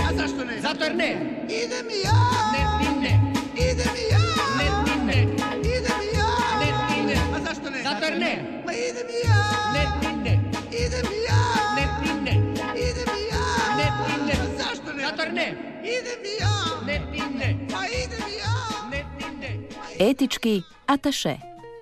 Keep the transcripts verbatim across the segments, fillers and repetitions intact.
A zašto ne? Zato jer ne. Idem i ja. Ne, ti ne. Idem i ja. Ne, ti ne. Idem i ja. Ne, ti ne. A zašto ne? Zato jer ne. Ma idem i ja. Ne, ti ne. Idem i ja. Ne, ti ne. Idem i ja. Ne, ti ne. A zašto ne? Zato jer ne. Idem i ja. Ne, ti ne. Ma idem i ja. Ne, ti ne. Etički ataše.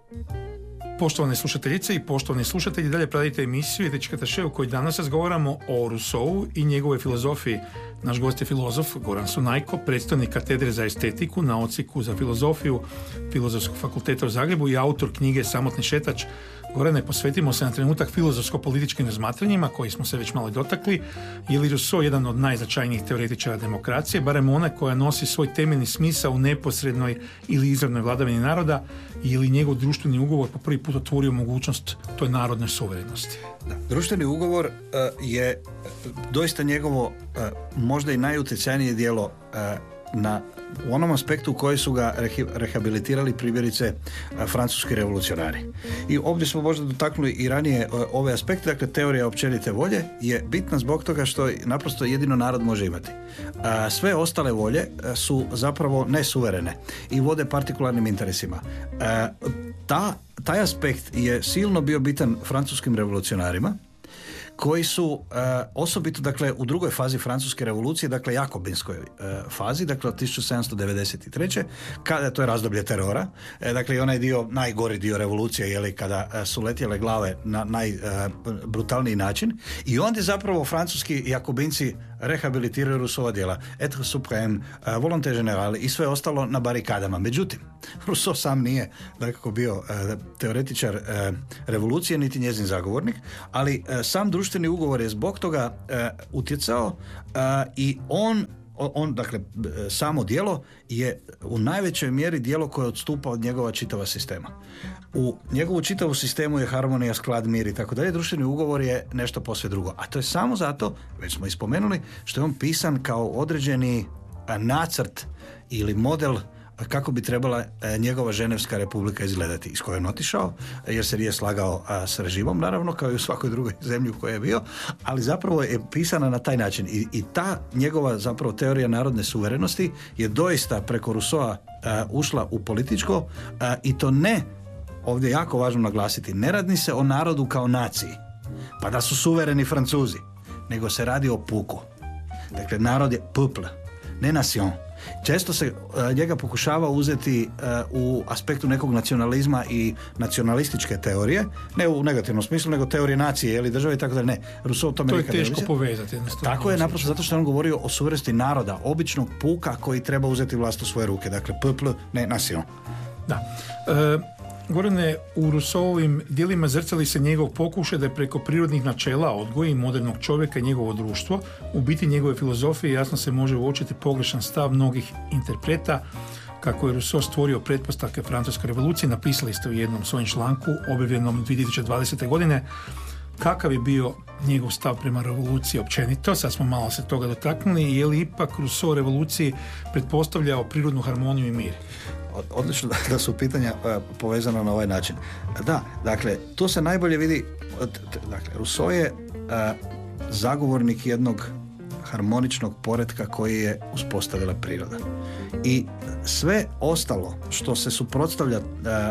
Poštovane slušateljice i poštovani slušatelji, dalje pratite emisiju Etički ataše u kojoj danas razgovaramo o Rousseau i njegove filozofiji. Naš gost je filozof Goran Sunajko, predstojnik katedre za estetiku na Odsjeku za filozofiju Filozofskog fakulteta u Zagrebu i autor knjige Samotni šetač. Gorane, posvetimo se na trenutak filozofsko-političkim razmatranjima koji smo se već malo dotakli. Je li Rousseau jedan od najznačajnijih teoretičara demokracije, barem ona koja nosi svoj temeljni smisao u neposrednoj ili izravnoj vladavini naroda, ili njegov društveni ugovor po prvi put otvorio mogućnost toj narodnoj suverenosti? Da. Društveni ugovor uh, je doista njegovo uh, možda i najutjecajnije djelo uh, na u onom aspektu u koji su ga rehi, rehabilitirali primjerice francuski revolucionari. I ovdje smo možda dotaknuli i ranije ove aspekte, dakle teorija općenite volje je bitna zbog toga što naprosto jedino narod može imati. A sve ostale volje su zapravo nesuverene i vode partikularnim interesima. A, ta, taj aspekt je silno bio bitan francuskim revolucionarima koji su uh, osobito, dakle, u drugoj fazi francuske revolucije, dakle, jakobinskoj uh, fazi, dakle, od tisuću sedamsto devedeset treće kada to je razdoblje terora, e, dakle, i onaj dio, najgori dio revolucije, jeli, kada uh, su letjele glave na najbrutalniji uh, način, i onda zapravo francuski jakobinci rehabilitiraju Rousseauva djela, Etre suprême, uh, volonté générale i sve ostalo na barikadama. Međutim, Rousseau sam nije, dakle, bio uh, teoretičar uh, revolucije, niti njezin zagovornik, ali uh, sam društveni ugovor je zbog toga uh, utjecao uh, i on, on, dakle, samo djelo je u najvećoj mjeri djelo koje odstupa od njegova čitava sistema. U njegovu čitavu sistemu je harmonija, sklad, mir i tako dalje. Društveni ugovor je nešto posve drugo. A to je samo zato, već smo ispomenuli, što je on pisan kao određeni nacrt ili model kako bi trebala njegova Ženevska republika izgledati, iz koje je on otišao, jer se nije slagao a, s režimom, naravno, kao i u svakoj drugoj zemlji u kojoj je bio, ali zapravo je pisana na taj način. I, i ta njegova zapravo teorija narodne suverenosti je doista preko Rousseaua a, ušla u političko, a, i to ne, ovdje je jako važno naglasiti, ne radi se o narodu kao naciji, pa da su suvereni Francuzi, nego se radi o puku. Dakle, narod je peuple, ne nation. Često se uh, njega pokušava uzeti uh, u aspektu nekog nacionalizma i nacionalističke teorije, ne u negativnom smislu, nego teorije nacije ili države i tako da ne. Rousseau tome to je nikad teško ne povezati. Tako je, naprosto zato što on govorio o suverenosti naroda, običnog puka koji treba uzeti vlast u svoje ruke. Dakle, peuple, ne nation. Da. E, Gorane, u Rousseauovim djelima zrcali se njegov pokušaj da je preko prirodnih načela odgoja i modernog čovjeka i njegovo društvo, u biti njegove filozofije jasno se može uočiti pogrešan stav mnogih interpreta. Kako je Rousseau stvorio pretpostavke francuske revolucije, napisali ste u jednom svojem članku objavljenom dvije tisuće dvadesete godine. Kakav je bio njegov stav prema revoluciji općenito? Sad smo malo se toga dotaknuli. Je li ipak Rousseau revoluciji pretpostavljao prirodnu harmoniju i mir? Odlično da su pitanja uh, povezana na ovaj način. Da, dakle, to se najbolje vidi. Dakle, Rousseau je uh, zagovornik jednog harmoničnog poretka koji je uspostavila priroda. I sve ostalo što se suprotstavlja uh,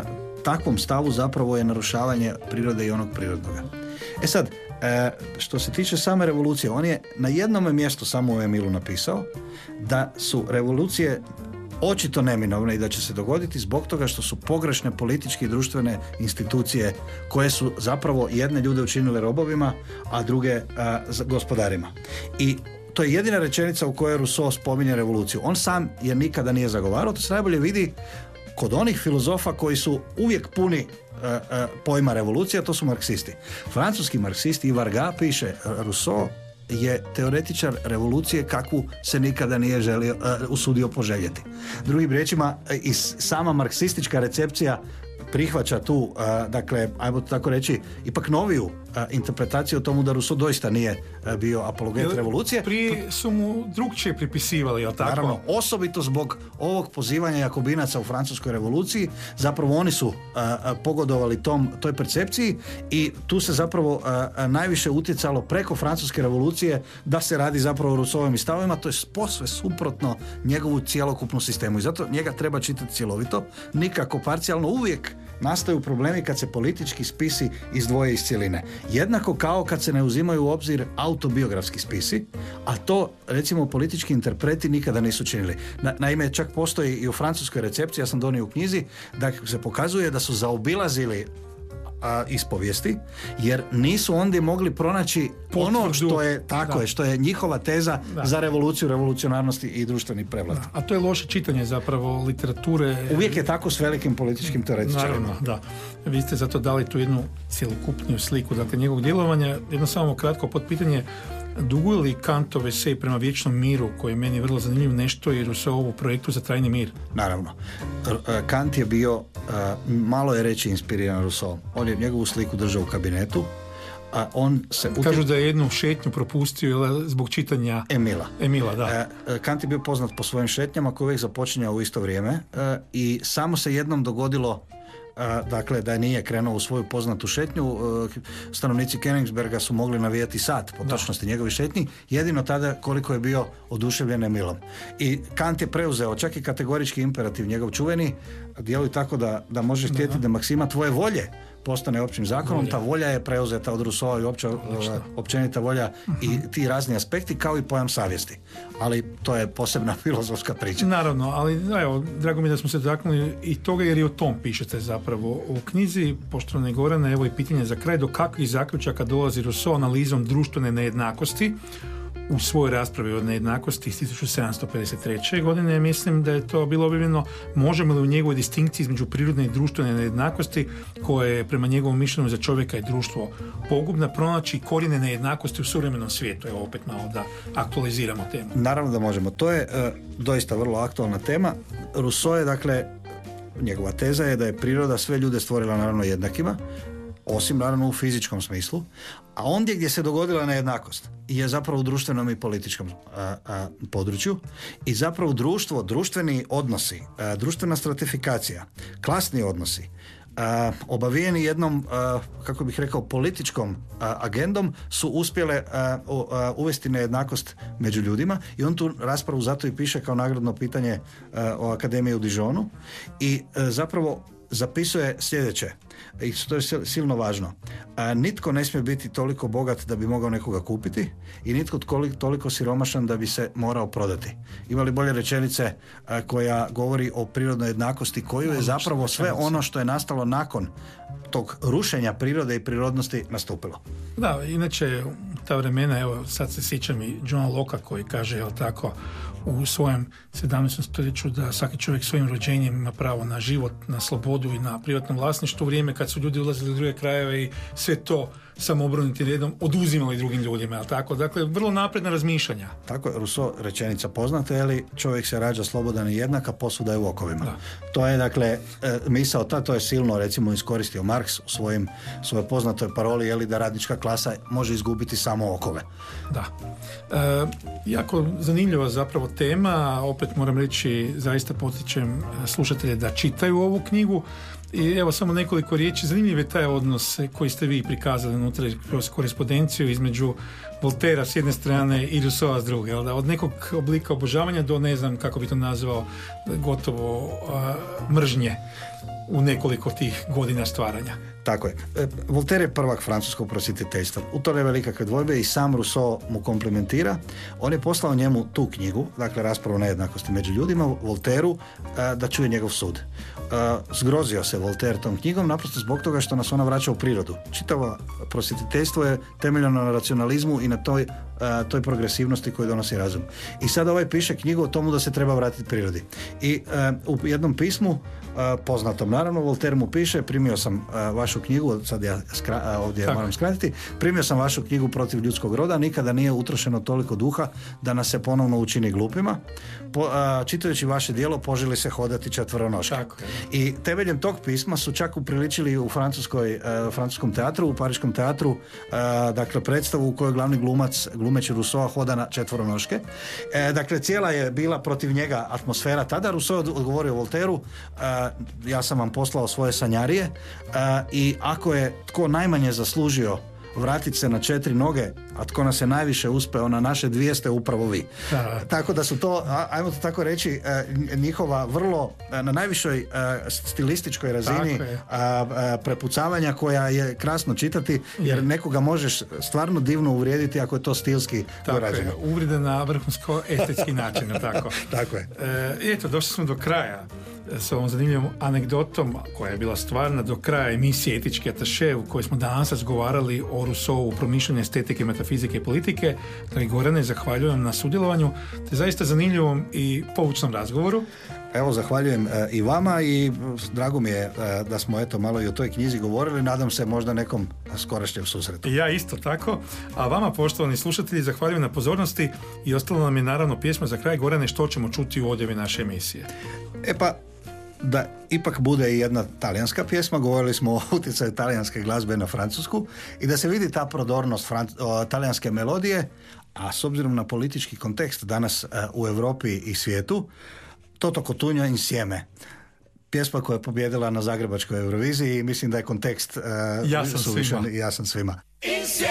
takvom stavu zapravo je narušavanje prirode i onog prirodnoga. E sad, uh, što se tiče same revolucije, on je na jednome mjestu samo u Emilu napisao da su revolucije očito neminovne i da će se dogoditi zbog toga što su pogrešne političke i društvene institucije koje su zapravo jedne ljude učinile robovima, a druge a, gospodarima. I to je jedina rečenica u kojoj Rousseau spominje revoluciju. On sam je nikada nije zagovarao, to se najbolje vidi kod onih filozofa koji su uvijek puni uh, uh, pojma revolucija, to su marksisti. Francuski marksisti, Varga piše, Rousseau je teoretičar revolucije kakvu se nikada nije želio, uh, usudio poželjeti. Drugim riječima, i sama marksistička recepcija prihvaća tu, uh, dakle, ajmo tako reći, ipak noviju uh, a, interpretacije o tomu da Rousseau doista nije a, bio apologet revolucije. Prije su mu drugčije pripisivali, jel tako? Naravno, osobito zbog ovog pozivanja Jakobinaca u Francuskoj revoluciji, zapravo oni su a, a, pogodovali tom, toj percepciji i tu se zapravo a, a, najviše utjecalo preko Francuske revolucije da se radi zapravo o Rousseauovim stavovima, to je posve suprotno njegovu cjelokupnu sistemu i zato njega treba čitati cjelovito, nikako parcijalno. Uvijek nastaju problemi kad se politički spisi izdvoje iz cjeline. Jednako kao kad se ne uzimaju u obzir autobiografski spisi, a to recimo politički interpreti nikada nisu činili. Na, naime, čak postoji i u francuskoj recepciji, ja sam donio u knjizi, da se pokazuje da su zaobilazili a, ispovijesti, jer nisu ondje mogli pronaći Potvrdu. ono što je tako Da. je, što je njihova teza Da. za revoluciju, revolucionarnosti i društveni prevlat. A to je loše čitanje zapravo literature. Uvijek je tako s velikim političkim teoretičarima. Naravno, da. Vi ste zato dali tu jednu cjelokupniju sliku, dakle, njegovog djelovanja. Jedno samo kratko potpitanje, duguje li Kantov esej prema vječnom miru, koji je meni vrlo zanimljiv, nešto i Rousseauovu projektu za trajni mir? Naravno. R- Kant je bio, uh, malo je reći inspiriran Rousseau. On je njegovu sliku držao u kabinetu, a on se... utje- Kažu da je jednu šetnju propustio jel, zbog čitanja Emila. Emila, da. Uh, Kant je bio poznat po svojim šetnjama koje uvijek započinjao u isto vrijeme uh, i samo se jednom dogodilo Uh, dakle, da nije krenuo u svoju poznatu šetnju, uh, stanovnici Königsberga su mogli navijati sat po točnosti njegovi šetnji, jedino tada koliko je bio oduševljen Emilom. I Kant je preuzeo čak i kategorički imperativ njegov čuveni, djeluje tako da, da možeš htjeti da maksima tvoje volje postane općim zakonom, Volja. ta volja je preuzeta od Rousseau i opća, uh, općenita volja i ti razni aspekti kao i pojam savjesti. Ali to je posebna filozofska priča. Naravno, ali evo, drago mi je da smo se dotaknuli i toga jer i o tom pišete zapravo u knjizi. Poštovane Gorane, evo i pitanje za kraj, do kakvih zaključaka dolazi Rousseau analizom društvene nejednakosti u svojoj raspravi o nejednakosti iz tisuću sedamsto pedeset treće. godine. Mislim da je to bilo objavljeno. Možemo li u njegovoj distinkciji između prirodne i društvene nejednakosti, koje je prema njegovom mišljenju za čovjeka i društvo pogubna, pronaći korijene nejednakosti u suvremenom svijetu? Evo opet malo da aktualiziramo temu. Naravno da možemo. To je uh, doista vrlo aktualna tema. Rousseau je, dakle, njegova teza je da je priroda sve ljude stvorila naravno jednakima, osim naravno u fizičkom smislu, a ondje gdje se dogodila nejednakost je zapravo u društvenom i političkom a, a, području i zapravo društvo, društveni odnosi, a, društvena stratifikacija, klasni odnosi, a, obavijeni jednom, a, kako bih rekao, političkom a, agendom su uspjele a, o, a, uvesti nejednakost među ljudima i on tu raspravu zato i piše kao nagradno pitanje a, o Akademiji u Dijonu i a, zapravo zapisuje sljedeće, i to je silno važno. A, nitko ne smije biti toliko bogat da bi mogao nekoga kupiti i nitko toliko siromašan da bi se morao prodati. Ima li bolje rečenice a, koja govori o prirodnoj jednakosti, koju je zapravo sve ono što je nastalo nakon tog rušenja prirode i prirodnosti nastupilo. Da, inače ta vremena, evo sad se sjećam i Johna Locke koji kaže, jel tako, u svojem sedamnaestom stoljeću da svaki čovjek svojim rođenjem ima pravo na život, na slobodu i na privatno vlasništvo, u vrijeme kad su ljudi ulazili u druge krajeve i sve to samobranitim redom oduzimali drugim ljudima, jel tako? Dakle, vrlo napredna razmišljanja. Tako je, Rousseau rečenica poznata, je li čovjek se rađa slobodan i jednak, a posvuda je u okovima. Da. To je, dakle, e, misao ta, to je silno, recimo, iskoristio Marks u svojim, svojoj poznatoj paroli, je li da radnička klasa može izgubiti samo okove. Da. E, jako zanimljiva zapravo tema, opet moram reći, zaista potičem slušatelje da čitaju ovu knjigu. I evo samo nekoliko riječi. Zanimljiv je taj odnos koji ste vi prikazali unutra kroz korespondenciju između Voltera s jedne strane i Rousseaua s druge. Da? Od nekog oblika obožavanja do, ne znam kako bi to nazvao, gotovo uh, mržnje u nekoliko tih godina stvaranja. Tako je. E, Voltaire je prvak francuskog prosvjetiteljstva. U to nema nikakve dvojbe i sam Rousseau mu komplementira. On je poslao njemu tu knjigu, dakle raspravu o nejednakosti među ljudima, Voltairu, e, da čuje njegov sud. E, zgrozio se Voltaire tom knjigom naprosto zbog toga što nas ona vraća u prirodu. Čitavo prosvjetiteljstvo je temeljeno na racionalizmu i na toj uh, toj progresivnosti koju donosi razum. I sad ovaj piše knjigu o tomu da se treba vratiti prirodi. I uh, u jednom pismu, uh, poznatom naravno, Voltaire mu piše, primio sam uh, vašu knjigu, sad ja skra, uh, ovdje Tako. moram skratiti, primio sam vašu knjigu Protiv ljudskog roda, nikada nije utrošeno toliko duha da nas se ponovno učini glupima. Po, uh, čitajući vaše djelo poželi se hodati četvoronoške. Tako je. I temeljem tog pisma su čak upriličili u francuskoj, uh, francuskom teatru, u pariškom teatru, uh, dakle predstavu u kojoj glavni glumac, glumeći Rousseau, hoda na četvoronoške. E, dakle, cijela je bila protiv njega atmosfera tada. Rousseau je odgovorio Voltairu, uh, ja sam vam poslao svoje sanjarije uh, i ako je tko najmanje zaslužio vratiti se na četiri noge, a tko nas je najviše uspeo na naše dvije ste upravo vi. Da. Tako da su to, a- ajmo to tako reći, e, njihova vrlo e, na najvišoj e, stilističkoj razini Tako je. a, a, prepucavanja koja je krasno čitati, jer nekoga možeš stvarno divno uvrijediti ako je to stilski Tako dorađeno. je, uvrede na vrhunsko estetski način, jel tako. Tako je. E, eto, došli smo do kraja s ovom zanimljivom anegdotom koja je bila stvarna, do kraja emisije Etički ataše u kojoj smo danas razgovarali o Rousseau, promišljanju estetike, metafizike i politike. Dragi Gorane, zahvaljujem na sudjelovanju te zaista zanimljivom i poučnom razgovoru. Evo, zahvaljujem e, i vama i drago mi je e, da smo eto malo i o toj knjizi govorili, nadam se možda nekom skorašnjem susretu. I ja isto tako. A vama, poštovani slušatelji, zahvaljujem na pozornosti i ostalo nam je naravno pjesma za kraj. Gorane, što ćemo čuti u odjavi naše emisije? E pa, da ipak bude i jedna talijanska pjesma, govorili smo o utjecaju talijanske glazbe na francusku i da se vidi ta prodornost fran- o, talijanske melodije, a s obzirom na politički kontekst danas e, u Europi i svijetu, Toto Cotugno Insieme. Pjesma koja je pobjedila na Zagrebačkoj Euroviziji i mislim da je kontekst e, Jasan suvišan svima. i jasan svima.